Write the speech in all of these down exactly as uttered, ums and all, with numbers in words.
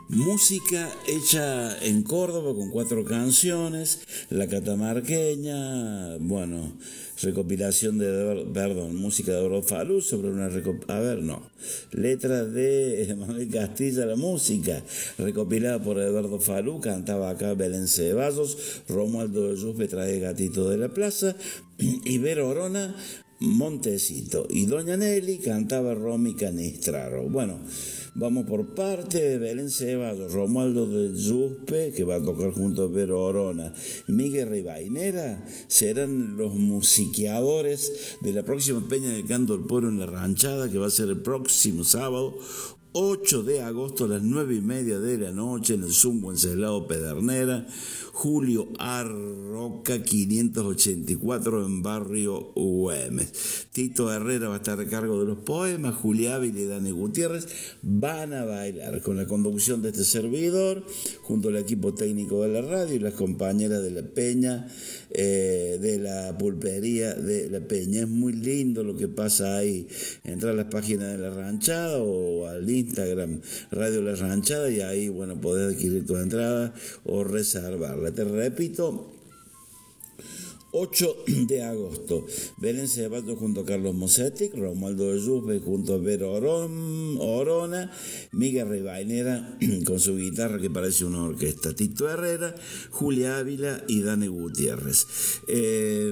Música hecha en Córdoba con cuatro canciones, La Catamarqueña, bueno, recopilación de, perdón, música de Eduardo Falú sobre una, recop, a ver, no, letra de Manuel Castilla, la música, recopilada por Eduardo Falú, cantaba acá Belén Ceballos, Romualdo de Yusbe trae Gatito de la Plaza, y Vero Orona, Montecito, y Doña Nelly cantaba Romy Canistraro. Bueno, vamos por parte. Belén Ceballos, Romualdo de Yuspe, que va a tocar junto a Vero Orona, Miguel Rivainera, serán los musiqueadores de la próxima Peña del Canto del Pueblo en la Ranchada, que va a ser el próximo sábado ocho de agosto a las nueve y media de la noche en el Zumbo Encelado Pedernera, Julio Arroca quinientos ochenta y cuatro en Barrio Güemes. Tito Herrera va a estar a cargo de los poemas, Julia Ávila y Dani Gutiérrez van a bailar con la conducción de este servidor, junto al equipo técnico de la radio y las compañeras de la Peña, eh, de la pulpería de la Peña. Es muy lindo lo que pasa ahí. Entrar a las páginas de la Ranchada o al Instagram Radio La Ranchada y ahí, bueno, podés adquirir tu entrada o reservarla. Te repito, ocho de agosto, Belén Ceballos junto a Carlos Mosetic, Romualdo de Yusbe junto a Vero Orona, Miguel Rivainera con su guitarra que parece una orquesta, Tito Herrera, Julia Ávila y Dani Gutiérrez. Eh,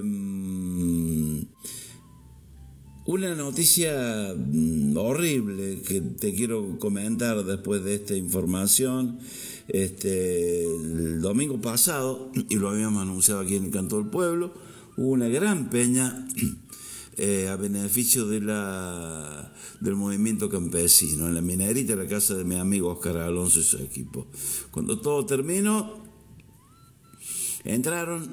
Una noticia horrible que te quiero comentar después de esta información. Este, el domingo pasado, y lo habíamos anunciado aquí en el Canto del Pueblo, hubo una gran peña eh, a beneficio de la, del movimiento campesino, en la minerita, la casa de mi amigo Oscar Alonso y su equipo. Cuando todo terminó, entraron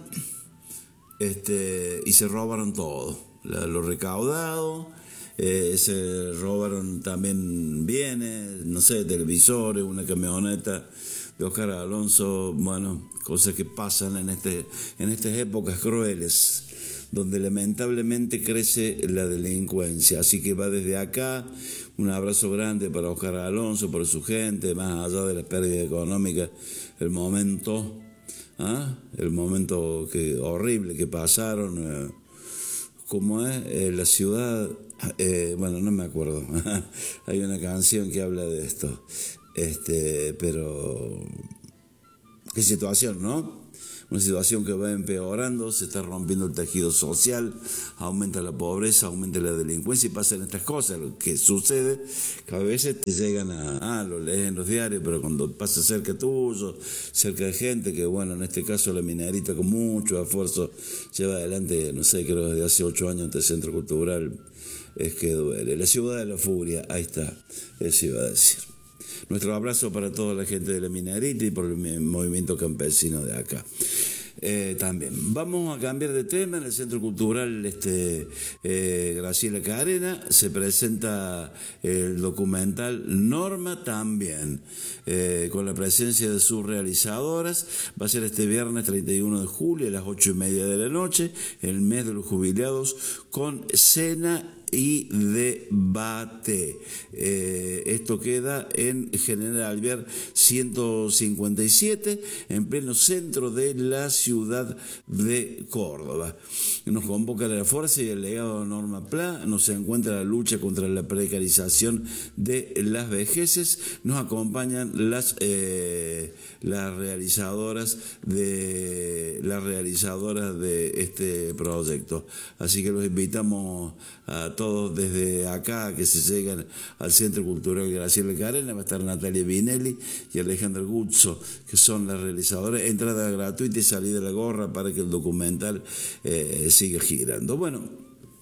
este, y se robaron todo. Lo recaudado, eh, se robaron también bienes, no sé, televisores, una camioneta de Oscar Alonso, bueno, cosas que pasan en, este, en estas épocas crueles, donde lamentablemente crece la delincuencia. Así que va desde acá un abrazo grande para Oscar Alonso, por su gente, más allá de las pérdidas económicas, el momento, ¿ah? el momento que, horrible que pasaron. Eh, como es eh, la ciudad, eh, bueno, no me acuerdo, hay una canción que habla de esto, este, pero qué situación, ¿no? Una situación que va empeorando, se está rompiendo el tejido social, aumenta la pobreza, aumenta la delincuencia y pasan estas cosas. Lo que sucede, que a veces te llegan a, ah, lo lees en los diarios, pero cuando pasa cerca tuyo, cerca de gente, que bueno, en este caso la minerita con mucho esfuerzo lleva adelante, no sé, creo desde hace ocho años este centro cultural, es que duele. La ciudad de la furia, ahí está, eso iba a decir. Nuestro abrazo para toda la gente de la minerita y por el movimiento campesino de acá. Eh, también vamos a cambiar de tema. En el Centro Cultural este, eh, Graciela Carena se presenta el documental Norma también, eh, con la presencia de sus realizadoras. Va a ser este viernes treinta y uno de julio a las ocho y media de la noche, el mes de los jubilados, con cena y debate. Eh, esto queda en General Alvear ciento cincuenta y siete, en pleno centro de la ciudad de Córdoba. Nos convoca la fuerza y el legado de Norma Pla, nos encuentra la lucha contra la precarización de las vejeces, nos acompañan las eh, las realizadoras de las realizadoras de este proyecto. Así que los invitamos a todos desde acá que se lleguen al Centro Cultural Graciela Carena. Va a estar Natalia Vinelli y Alejandra Guzzo, que son las realizadoras. Entrada gratuita y salida de la gorra para que el documental eh, siga girando. Bueno,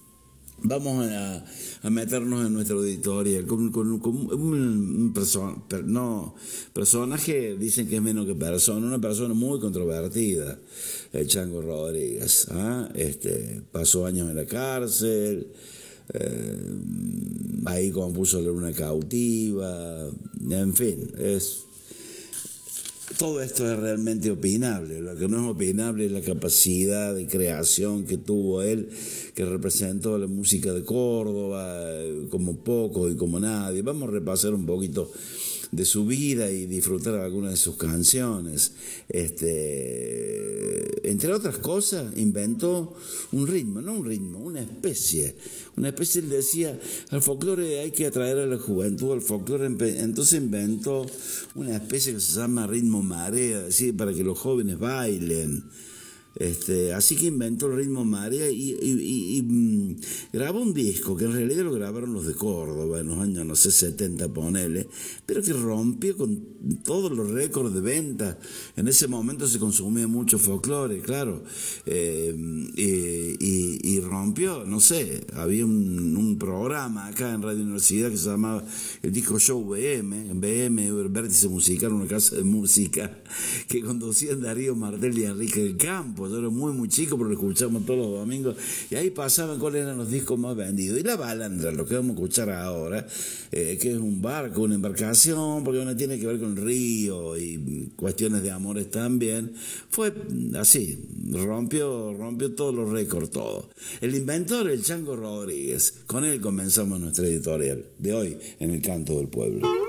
vamos a, a meternos en nuestra auditoría con, con, con un, un person, per, no, personaje, dicen que es menos que persona, una persona muy controvertida, el Chango Rodríguez. ¿Ah? Este, pasó años en la cárcel, eh, ahí compuso La Luna Cautiva, en fin, es... Todo esto es realmente opinable. Lo que no es opinable es la capacidad de creación que tuvo él, que representó la música de Córdoba como poco y como nadie. Vamos a repasar un poquito de su vida y disfrutar algunas de sus canciones. Este, entre otras cosas, inventó un ritmo, no un ritmo, una especie. Una especie, él decía, al folclore hay que atraer a la juventud, al folclore, entonces inventó una especie que se llama ritmo marea, es decir, para que los jóvenes bailen. Este, así que inventó el ritmo marea y, y, y, y mm, grabó un disco que en realidad lo grabaron los de Córdoba en los años, no sé, setenta, ponele, pero que rompió con todos los récords de venta. En ese momento se consumía mucho folclore, claro, eh, y, y, y rompió, no sé, había un, un programa acá en Radio Universidad que se llamaba el Disco Show B M, B M, el Vértice Musical, una casa de música, que conducían Darío Martel y Enrique del Campo. Yo era muy muy chico, pero lo escuchamos todos los domingos y ahí pasaban cuáles eran los discos más vendidos. Y La Balandra, lo que vamos a escuchar ahora, eh, que es un barco, una embarcación, porque no tiene que ver con el río y cuestiones de amores también, fue así, rompió, rompió todos los récords, todo. El inventor, el Chango Rodríguez, con él comenzamos nuestra editorial de hoy en El Canto del Pueblo.